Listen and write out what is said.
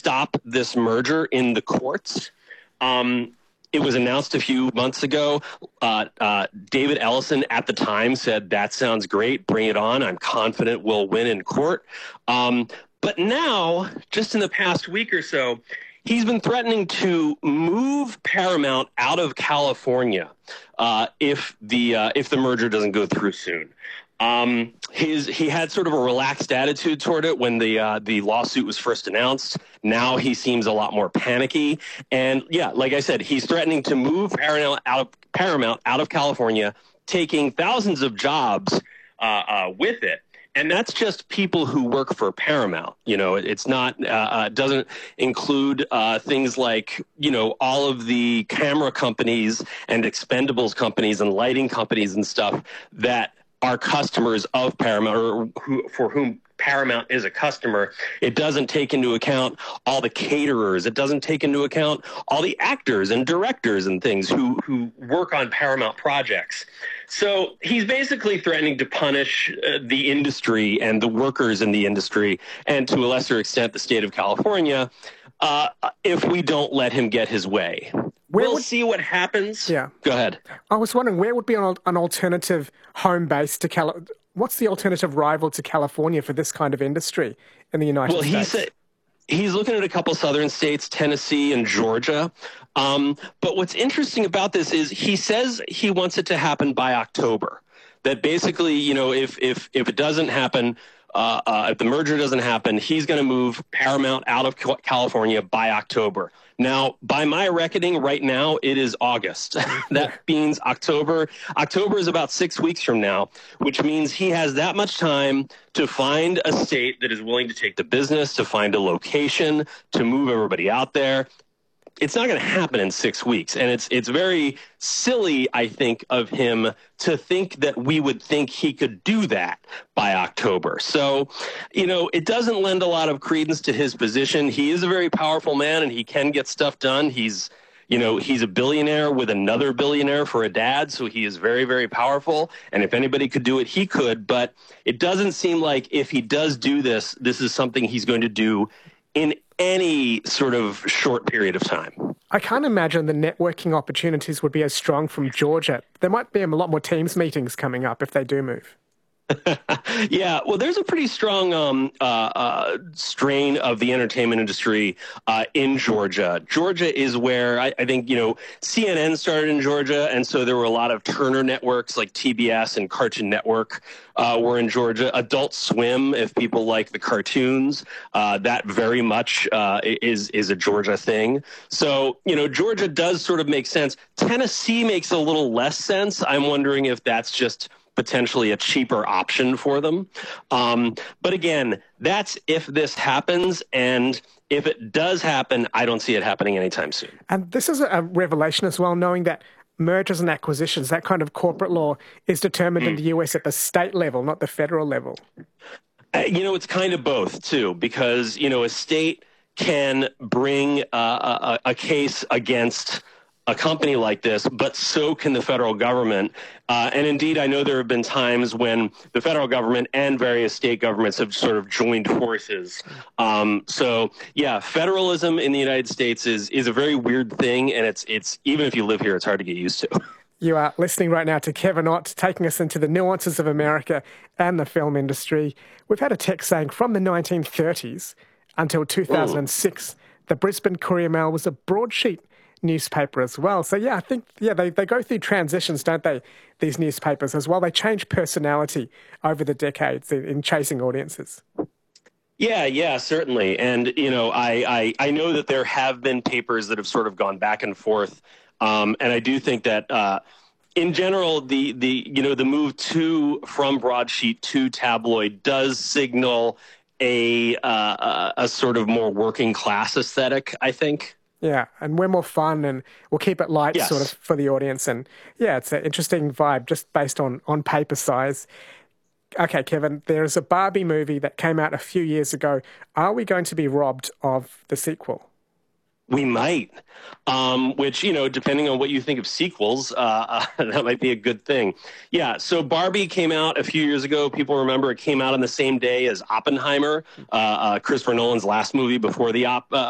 stop this merger in the courts. It was announced a few months ago. David Ellison at the time said, that sounds great, bring it on. I'm confident we'll win in court. But now, just in the past week or so, he's been threatening to move Paramount out of California if the merger doesn't go through soon. He had sort of a relaxed attitude toward it when the lawsuit was first announced. Now he seems a lot more panicky. And yeah, like I said, he's threatening to move Paramount out of California, taking thousands of jobs with it. And that's just people who work for Paramount. You know, it's not, doesn't include things like, you know, all of the camera companies and expendables companies and lighting companies and stuff that are customers of Paramount, or for whom Paramount is a customer. It doesn't take into account all the caterers. It doesn't take into account all the actors and directors and things who work on Paramount projects. So he's basically threatening to punish the industry and the workers in the industry, and to a lesser extent, the state of California, if we don't let him get his way. We'll see what happens. Yeah. Go ahead. I was wondering, where would be an alternative home base to what's the alternative rival to California for this kind of industry in the United States? He's looking at a couple southern states, Tennessee and Georgia. But what's interesting about this is he says he wants it to happen by October. That basically, you know, if it doesn't happen, if the merger doesn't happen, he's going to move Paramount out of California by October. Now, by my reckoning, right now, it is August. That means October. October is about 6 weeks from now, which means he has that much time to find a state that is willing to take the business, to find a location, to move everybody out there. It's not going to happen in 6 weeks. And it's very silly, I think, of him to think that we would think he could do that by October. So, you know, it doesn't lend a lot of credence to his position. He is a very powerful man and he can get stuff done. He's a billionaire with another billionaire for a dad. So he is very, very powerful. And if anybody could do it, he could. But it doesn't seem like if he does do this, this is something he's going to do in any sort of short period of time. I can't imagine the networking opportunities would be as strong from Georgia. There might be a lot more Teams meetings coming up if they do move. Yeah, well, there's a pretty strong strain of the entertainment industry in Georgia. Georgia is where I think, you know, CNN started in Georgia, and so there were a lot of Turner networks like TBS and Cartoon Network were in Georgia. Adult Swim, if people like the cartoons, that very much is a Georgia thing. So, you know, Georgia does sort of make sense. Tennessee makes a little less sense. I'm wondering if that's just potentially a cheaper option for them. But again, that's if this happens. And if it does happen, I don't see it happening anytime soon. And this is a revelation as well, knowing that mergers and acquisitions, that kind of corporate law, is determined in the US at the state level, not the federal level. You know, it's kind of both, too, because, you know, a state can bring a case against a company like this, but so can the federal government. And indeed, I know there have been times when the federal government and various state governments have sort of joined forces. So yeah, federalism in the United States is a very weird thing. And it's even if you live here, it's hard to get used to. You are listening right now to Kevin Ott, taking us into the nuances of America and the film industry. We've had a text saying from the 1930s until 2006, the Brisbane Courier-Mail was a broadsheet newspaper as well. So yeah, I think they go through transitions, don't they, these newspapers as well? They change personality over the decades in chasing audiences. Yeah, certainly. And, you know, I know that there have been papers that have sort of gone back and forth. And I do think that in general, the move from broadsheet to tabloid does signal a sort of more working class aesthetic, I think. Yeah, and we're more fun and we'll keep it light sort of for the audience. And yeah, it's an interesting vibe just based on paper size. Okay, Kevin, there's a Barbie movie that came out a few years ago. Are we going to be robbed of the sequel? We might, which, you know, depending on what you think of sequels, that might be a good thing. Yeah, so Barbie came out a few years ago. People remember it came out on the same day as Oppenheimer, Christopher Nolan's last movie before the